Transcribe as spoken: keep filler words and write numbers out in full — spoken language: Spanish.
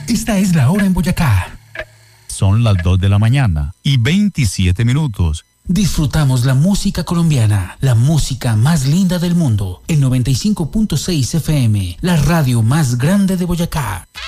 Esta es la hora en Boyacá. Son las dos de la mañana y veintisiete minutos. Disfrutamos la música colombiana, la música más linda del mundo. El noventa y cinco punto seis F M, la radio más grande de Boyacá.